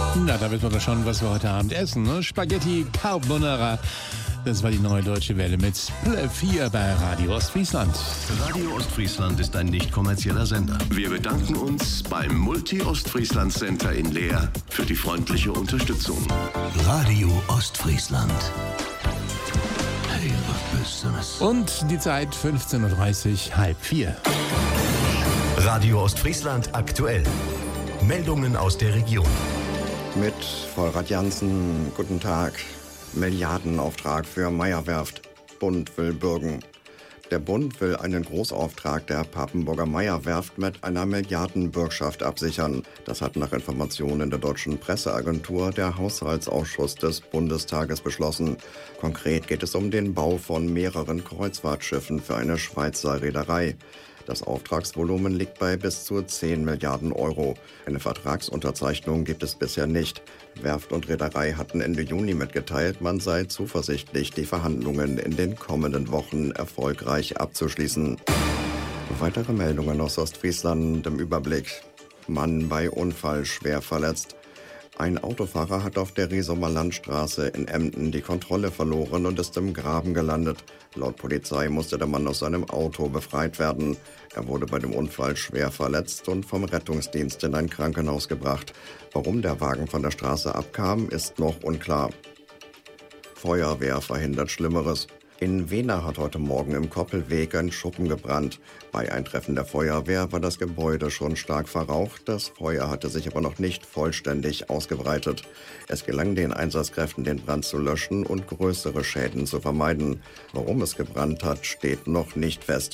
Na, da wissen wir doch schon, was wir heute Abend essen. Ne? Spaghetti Carbonara. Das war die Neue Deutsche Welle mit Plöff hier bei Radio Ostfriesland. Radio Ostfriesland ist ein nicht kommerzieller Sender. Wir bedanken uns beim Multi-Ostfriesland Center in Leer für die freundliche Unterstützung. Radio Ostfriesland. Hey, was Besseres. Und die Zeit 15.30 Uhr, halb vier. Radio Ostfriesland aktuell. Meldungen aus der Region. Mit Volrad Jansen, guten Tag. Milliardenauftrag für Meyer-Werft. Bund will bürgen. Der Bund will einen Großauftrag der Papenburger Meyer-Werft mit einer Milliardenbürgschaft absichern. Das hat nach Informationen der deutschen Presseagentur der Haushaltsausschuss des Bundestages beschlossen. Konkret geht es um den Bau von mehreren Kreuzfahrtschiffen für eine Schweizer Reederei. Das Auftragsvolumen liegt bei bis zu 10 Milliarden Euro. Eine Vertragsunterzeichnung gibt es bisher nicht. Werft und Reederei hatten Ende Juni mitgeteilt, man sei zuversichtlich, die Verhandlungen in den kommenden Wochen erfolgreich abzuschließen. Weitere Meldungen aus Ostfriesland im Überblick. Mann bei Unfall schwer verletzt. Ein Autofahrer hat auf der Riesumer Landstraße in Emden die Kontrolle verloren und ist im Graben gelandet. Laut Polizei musste der Mann aus seinem Auto befreit werden. Er wurde bei dem Unfall schwer verletzt und vom Rettungsdienst in ein Krankenhaus gebracht. Warum der Wagen von der Straße abkam, ist noch unklar. Feuerwehr verhindert Schlimmeres. In Wehna hat heute Morgen im Koppelweg ein Schuppen gebrannt. Bei Eintreffen der Feuerwehr war das Gebäude schon stark verraucht. Das Feuer hatte sich aber noch nicht vollständig ausgebreitet. Es gelang den Einsatzkräften, den Brand zu löschen und größere Schäden zu vermeiden. Warum es gebrannt hat, steht noch nicht fest.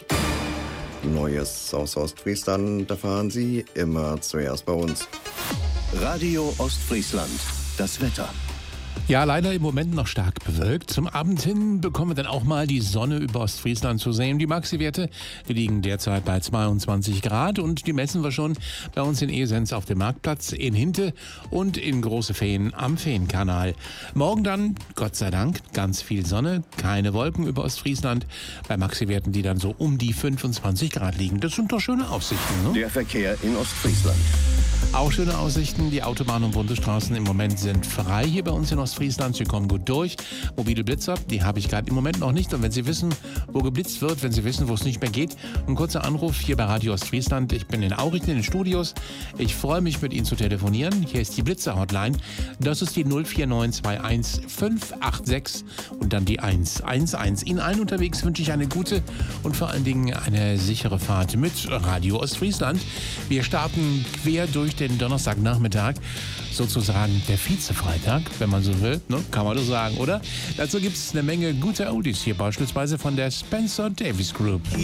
Neues aus Ostfriesland erfahren Sie immer zuerst bei uns. Radio Ostfriesland. Das Wetter. Ja, leider im Moment noch stark bewölkt. Zum Abend hin bekommen wir dann auch mal die Sonne über Ostfriesland zu sehen. Die Maxi-Werte, die liegen derzeit bei 22 Grad und die messen wir schon bei uns in Esens auf dem Marktplatz, in Hinte und in Große Feen am Feenkanal. Morgen dann, Gott sei Dank, ganz viel Sonne, keine Wolken über Ostfriesland, bei Maxi-Werten, die dann so um die 25 Grad liegen. Das sind doch schöne Aussichten, ne? Der Verkehr in Ostfriesland. Auch schöne Aussichten. Die Autobahnen und Bundesstraßen im Moment sind frei hier bei uns in Ostfriesland. Sie kommen gut durch. Mobile Blitzer, die habe ich gerade im Moment noch nicht. Und wenn Sie wissen, wo geblitzt wird, wenn Sie wissen, wo es nicht mehr geht, ein kurzer Anruf hier bei Radio Ostfriesland. Ich bin in Aurichten in den Studios. Ich freue mich, mit Ihnen zu telefonieren. Hier ist die Blitzer-Hotline. Das ist die 04921 586 und dann die 111. Ihnen allen unterwegs wünsche ich eine gute und vor allen Dingen eine sichere Fahrt mit Radio Ostfriesland. Wir starten quer durch den Donnerstagnachmittag, sozusagen der Vize-Freitag, wenn man so will, ne? Kann man doch sagen, oder? Dazu gibt es eine Menge guter Oldies hier, beispielsweise von der Spencer Davis Group.